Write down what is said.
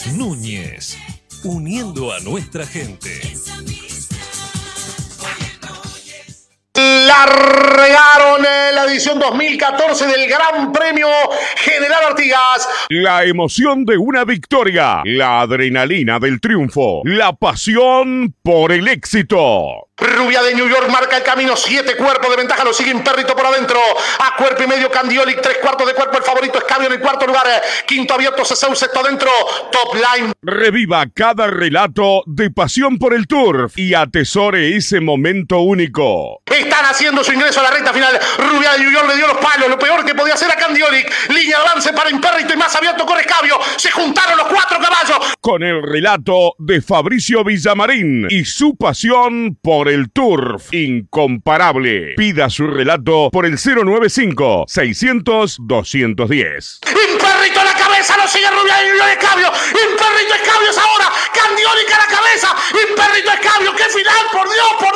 Núñez, uniendo a nuestra gente. Largaron la edición 2014 del Gran Premio General Artigas. La emoción de una victoria, la adrenalina del triunfo, la pasión por el éxito. Rubia de New York marca el camino, 7 cuerpos de ventaja, lo sigue Imperrito por adentro, a cuerpo y medio Candiolic, 3/4 de cuerpo, el favorito es Cabio en el cuarto lugar, quinto abierto Ceseu, sexto adentro, Top Line. Reviva cada relato de pasión por el turf y atesore ese momento único. Están haciendo su ingreso a la recta final, Rubia de New York le dio los palos, lo peor que podía hacer a Candiolic, línea de avance para Imperrito y más abierto corre Cabio, se juntaron los 4 caballos. Con el relato de Fabricio Villamarín y su pasión por el turf incomparable. Pida su relato por el 095-600-210. Imperrito a la cabeza, lo sigue Rubia de New York, es Cabio, Imperrito es Cabio ahora, Candiolic a la cabeza, Imperrito es Cabio, qué final, por Dios, por